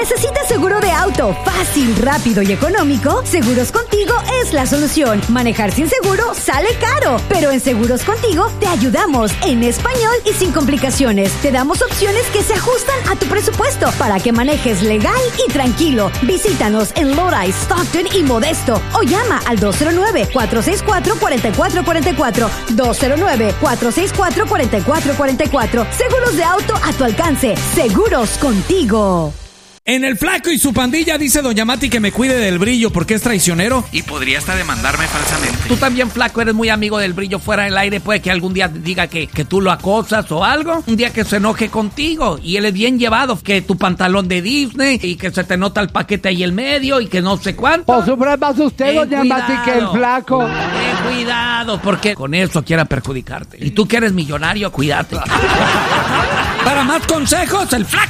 ¿Necesitas seguro de auto fácil, rápido y económico? Seguros Contigo es la solución. Manejar sin seguro sale caro, pero en Seguros Contigo te ayudamos en español y sin complicaciones. Te damos opciones que se ajustan a tu presupuesto para que manejes legal y tranquilo. Visítanos en Lodi, Stockton y Modesto o llama al 209-464-4444. 209-464-4444. Seguros de auto a tu alcance. Seguros Contigo. En El Flaco y su pandilla dice Doña Mati que me cuide del Brillo porque es traicionero y podría hasta demandarme falsamente. Tú también, Flaco, eres muy amigo del Brillo fuera del aire. Puede que algún día diga que tú lo acosas o algo. Un día que se enoje contigo y él es bien llevado, que tu pantalón de Disney y que se te nota el paquete ahí en medio y que no sé cuánto. Pues sufre más usted, Doña Mati, que el Flaco. Cuidado, porque con eso quiera perjudicarte. Y tú que eres millonario, cuídate. Para más consejos, El Flaco.